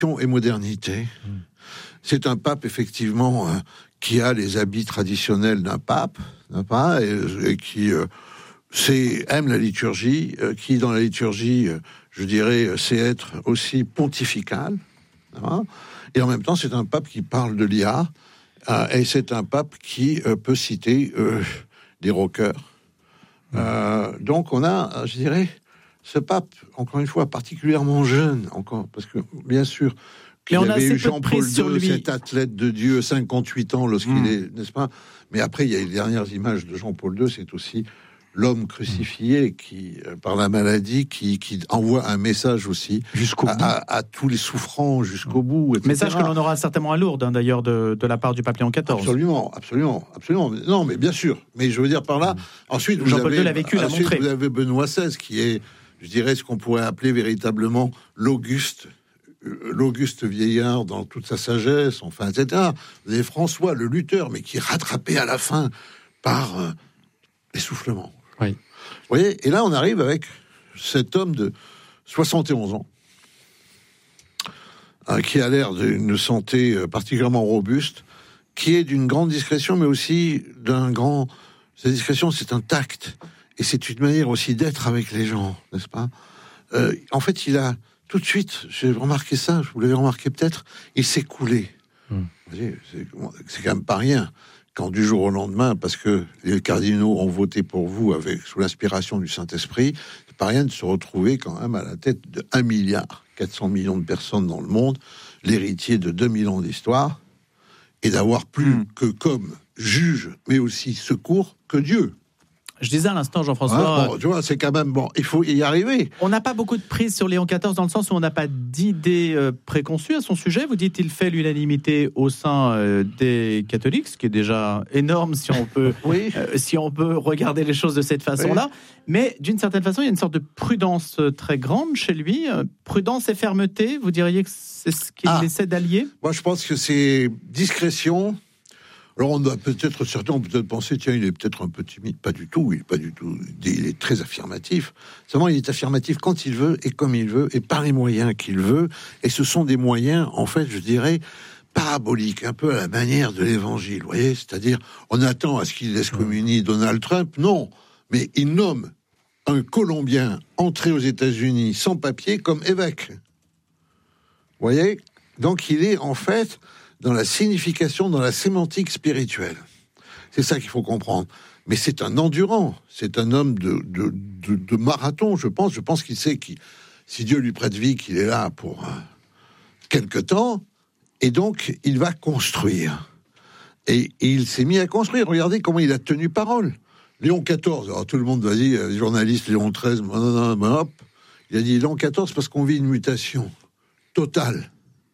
et modernité. C'est un pape, effectivement, qui a les habits traditionnels d'un pape, et qui aime la liturgie, qui, dans la liturgie, je dirais, sait être aussi pontifical. Et en même temps, c'est un pape qui parle de l'IA, et c'est un pape qui peut citer des rockers. Donc, on a, je dirais, ce pape, encore une fois, particulièrement jeune, encore, parce que, bien sûr, qu'il avait eu Jean-Paul II, cet athlète de Dieu, 58 ans lorsqu'il est, n'est-ce pas? Mais après, il y a les dernières images de Jean-Paul II, c'est aussi l'homme crucifié qui, par la maladie, qui envoie un message aussi jusqu'au bout. À tous les souffrants jusqu'au bout, etc. Message que l'on aura certainement à Lourdes, d'ailleurs, de la part du pape Léon XIV. Absolument. Non, mais bien sûr. Mais je veux dire par là, ensuite, Jean-Paul II l'a vécu, l'a montré. Vous avez Benoît XVI, qui est, je dirais, ce qu'on pourrait appeler véritablement l'Auguste vieillard dans toute sa sagesse, enfin, etc. Vous avez François, le lutteur, mais qui est rattrapé à la fin par l'essoufflement. Oui. Vous voyez, et là, on arrive avec cet homme de 71 ans, qui a l'air d'une santé particulièrement robuste, qui est d'une grande discrétion, mais aussi sa discrétion, c'est un tact, et c'est une manière aussi d'être avec les gens, n'est-ce pas? En fait, il a tout de suite, j'ai remarqué ça, vous l'avez remarqué peut-être, il s'est coulé. Vous voyez, c'est quand même pas rien. Quand du jour au lendemain, parce que les cardinaux ont voté pour vous sous l'inspiration du Saint-Esprit, c'est pas rien de se retrouver quand même à la tête de 1,4 milliard de personnes dans le monde, l'héritier de 2000 ans d'histoire, et d'avoir plus que comme juge, mais aussi secours, que Dieu. Je disais à l'instant, Jean-François... tu vois, c'est quand même bon, il faut y arriver. On n'a pas beaucoup de prise sur Léon XIV dans le sens où on n'a pas d'idées préconçues à son sujet. Vous dites qu'il fait l'unanimité au sein des catholiques, ce qui est déjà énorme si on peut, si on peut regarder les choses de cette façon-là. Oui. Mais d'une certaine façon, il y a une sorte de prudence très grande chez lui. Prudence et fermeté, vous diriez que c'est ce qu'il essaie d'allier? Moi, je pense que c'est discrétion. Alors, certains ont peut-être pensé, tiens, il est peut-être un peu timide. Pas du tout, il est très affirmatif. Seulement, il est affirmatif quand il veut, et comme il veut, et par les moyens qu'il veut. Et ce sont des moyens, en fait, je dirais, paraboliques, un peu à la manière de l'évangile, vous voyez? C'est-à-dire, on attend à ce qu'il excommunie Donald Trump. Non, mais il nomme un Colombien entré aux États-Unis sans papier comme évêque. Vous voyez? Donc, il est, en fait, dans la signification, dans la sémantique spirituelle. C'est ça qu'il faut comprendre. Mais c'est un endurant, c'est un homme de marathon, je pense. Je pense qu'il sait que si Dieu lui prête vie, qu'il est là pour quelque temps, et donc il va construire. Et il s'est mis à construire. Regardez comment il a tenu parole. Léon XIV, alors tout le monde va dire, les journalistes, Léon XIII, hop, il a dit Léon XIV parce qu'on vit une mutation totale.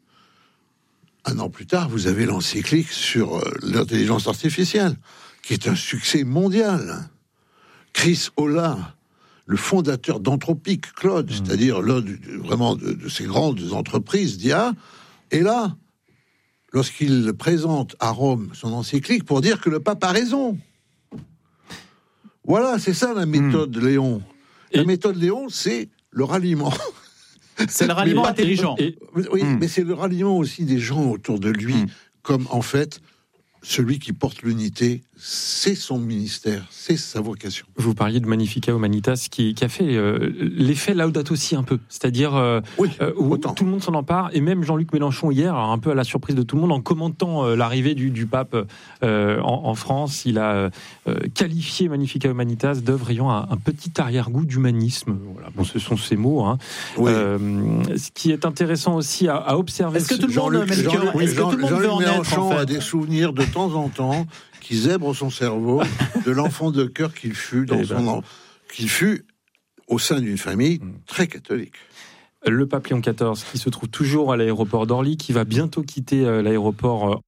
Un an plus tard, vous avez l'encyclique sur l'intelligence artificielle, qui est un succès mondial. Chris Olah, le fondateur d'Anthropique, Claude, c'est-à-dire l'un vraiment de ces grandes entreprises d'IA, est là, lorsqu'il présente à Rome son encyclique, pour dire que le pape a raison. Voilà, c'est ça la méthode Léon. La méthode Léon, c'est le ralliement. C'est le ralliement intelligent. Oui, mais c'est le ralliement aussi des gens autour de lui, comme en fait, celui qui porte l'unité, c'est son ministère, c'est sa vocation. Vous parliez de Magnificat Humanitas qui a fait l'effet Laudato Si un peu, c'est-à-dire où tout le monde s'en empare, et même Jean-Luc Mélenchon hier, un peu à la surprise de tout le monde, en commentant l'arrivée du pape en France, il a qualifié Magnificat Humanitas d'œuvre ayant un petit arrière-goût d'humanisme. Voilà. Bon, ce sont ses mots. Hein. Oui. Ce qui est intéressant aussi à observer. Est-ce que tout le monde veut en être, en fait? A des souvenirs de temps en temps qui zèbre son cerveau de l'enfant de cœur qu'il fut qu'il fut au sein d'une famille très catholique. Le pape Léon XIV qui se trouve toujours à l'aéroport d'Orly, qui va bientôt quitter l'aéroport